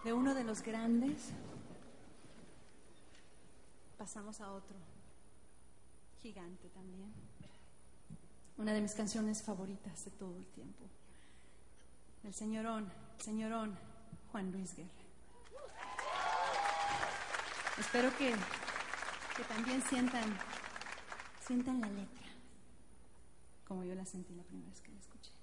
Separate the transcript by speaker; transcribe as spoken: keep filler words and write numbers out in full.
Speaker 1: De uno de los grandes pasamos a otro, gigante también. Una de mis canciones favoritas de todo el tiempo. El señorón, el señorón Juan Luis Guerra. Espero que, que también sientan, sientan la letra, como yo la sentí la primera vez que la escuché.